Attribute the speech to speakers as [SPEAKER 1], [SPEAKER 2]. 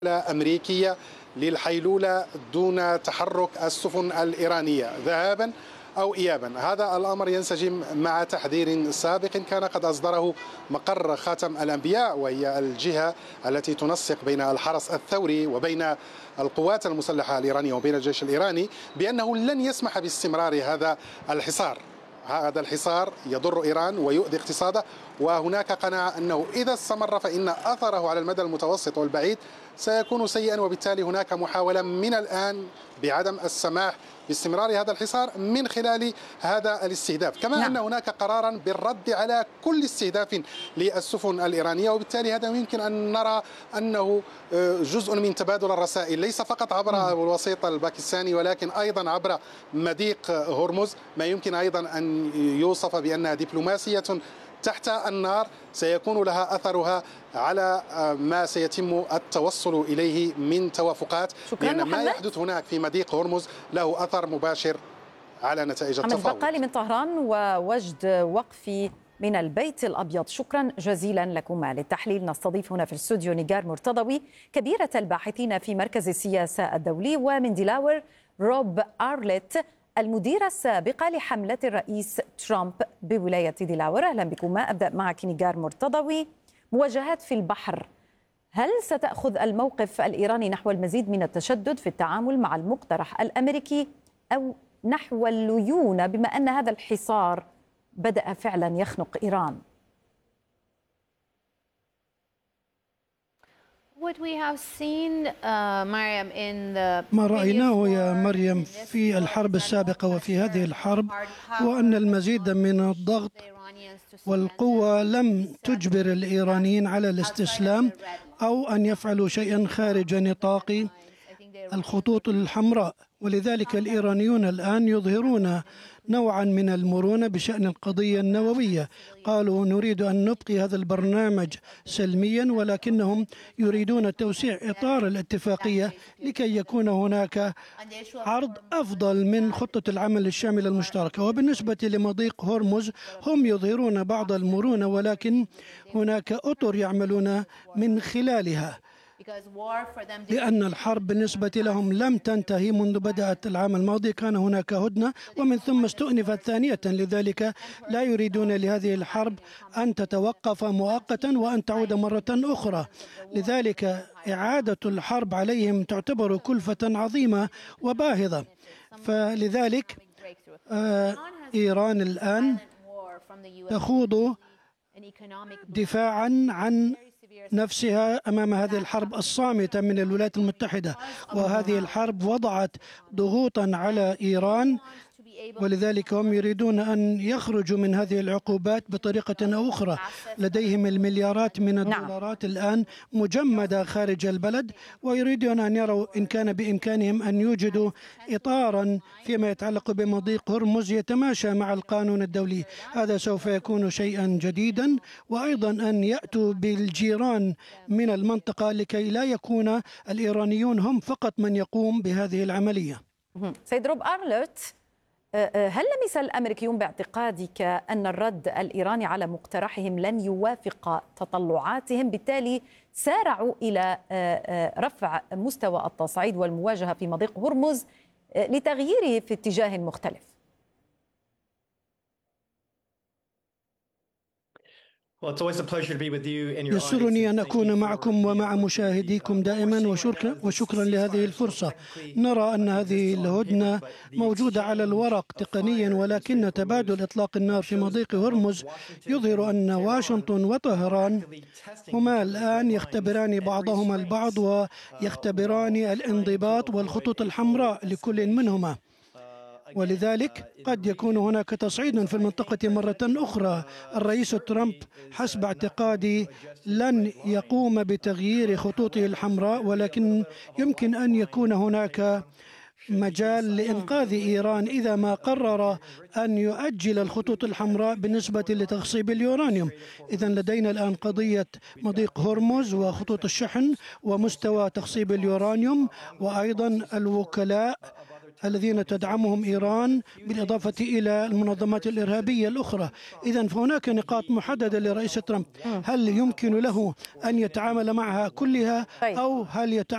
[SPEAKER 1] أمريكية للحيلولة دون تحرك السفن الإيرانية ذهابا أو إيابا. هذا الأمر ينسجم مع تحذير سابق كان قد أصدره مقر خاتم الأنبياء، وهي الجهة التي تنسق بين الحرس الثوري وبين القوات المسلحة الإيرانية وبين الجيش الإيراني، بأنه لن يسمح باستمرار هذا الحصار. هذا الحصار يضر إيران ويؤذي اقتصاده، وهناك قناعة أنه إذا استمر فإن أثره على المدى المتوسط والبعيد سيكون سيئا، وبالتالي هناك محاولة من الآن بعدم السماح باستمرار هذا الحصار من خلال هذا الاستهداف، كما أن هناك قرارا بالرد على كل استهداف للسفن الإيرانية. وبالتالي هذا يمكن أن نرى أنه جزء من تبادل الرسائل، ليس فقط عبر الوسيط الباكستاني ولكن أيضا عبر مضيق هرمز، ما يمكن أيضا أن يوصف بأنها دبلوماسية تحت النار سيكون لها أثرها على ما سيتم التوصل إليه من توافقات، لأن ما يحدث هناك في مضيق هرمز له أثر مباشر على نتائج التفاوض.
[SPEAKER 2] محمد بقالي من طهران ووجد وقفي من البيت الأبيض، شكرا جزيلا لكما للتحليل. نستضيف هنا في الاستوديو نيجار مرتضوي كبيرة الباحثين في مركز السياسة الدولي، ومن ديلاور روب أرلت المديرة السابقة لحملة الرئيس ترامب بولاية ديلاور. أهلا بكما. أبدأ معك نيجار مرتضوي. مواجهات في البحر، هل ستأخذ الموقف الإيراني نحو المزيد من التشدد في التعامل مع المقترح الأمريكي أو نحو الليونة، بما أن هذا الحصار بدأ فعلا يخنق إيران؟
[SPEAKER 3] ما رأيناه يا مريم في الحرب السابقة وفي هذه الحرب هو أن المزيد من الضغط والقوة لم تجبر الإيرانيين على الاستسلام أو أن يفعلوا شيئا خارج نطاق الخطوط الحمراء، ولذلك الإيرانيون الآن يظهرون نوعا من المرونة بشأن القضية النووية. قالوا نريد أن نبقي هذا البرنامج سلميا، ولكنهم يريدون توسيع إطار الاتفاقية لكي يكون هناك عرض أفضل من خطة العمل الشاملة المشتركة. وبالنسبة لمضيق هرمز هم يظهرون بعض المرونة، ولكن هناك أطر يعملون من خلالها، لأن الحرب بالنسبة لهم لم تنتهي منذ بدأت العام الماضي. كان هناك هدنة ومن ثم استؤنفت ثانية، لذلك لا يريدون لهذه الحرب أن تتوقف مؤقتا وأن تعود مرة أخرى. لذلك إعادة الحرب عليهم تعتبر كلفة عظيمة وباهظة. فلذلك إيران الآن تخوض دفاعا عن نفسها أمام هذه الحرب الصامتة من الولايات المتحدة، وهذه الحرب وضعت ضغوطا على إيران، ولذلك هم يريدون أن يخرجوا من هذه العقوبات بطريقة أو أخرى. لديهم المليارات من الدولارات الآن مجمدة خارج البلد، ويريدون أن يروا إن كان بإمكانهم أن يوجدوا إطارا فيما يتعلق بمضيق هرمز يتماشى مع القانون الدولي. هذا سوف يكون شيئا جديدا، وأيضا أن يأتوا بالجيران من المنطقة لكي لا يكون الإيرانيون هم فقط من يقوم بهذه العملية.
[SPEAKER 2] سيد روب أرلت، هل لمس الأمريكيون باعتقادك أن الرد الإيراني على مقترحهم لن يوافق تطلعاتهم، بالتالي سارعوا إلى رفع مستوى التصعيد والمواجهة في مضيق هرمز لتغييره في اتجاه مختلف؟
[SPEAKER 3] يسرني أن أكون معكم ومع مشاهديكم دائما، وشكرا لهذه الفرصة. نرى أن هذه الهدنة موجودة على الورق تقنيا، ولكن تبادل إطلاق النار في مضيق هرمز يظهر أن واشنطن وطهران هما الآن يختبران بعضهما البعض ويختبران الانضباط والخطوط الحمراء لكل منهما، ولذلك قد يكون هناك تصعيد في المنطقة مرة أخرى. الرئيس ترامب حسب اعتقادي لن يقوم بتغيير خطوطه الحمراء، ولكن يمكن أن يكون هناك مجال لإنقاذ إيران إذا ما قرر أن يؤجل الخطوط الحمراء بالنسبة لتخصيب اليورانيوم. إذن لدينا الآن قضية مضيق هرمز وخطوط الشحن ومستوى تخصيب اليورانيوم، وأيضا الوكلاء الذين تدعمهم إيران بالإضافة إلى المنظمات الإرهابية الأخرى. إذن فهناك نقاط محددة لرئيس ترامب، هل يمكن له أن يتعامل معها كلها أو هل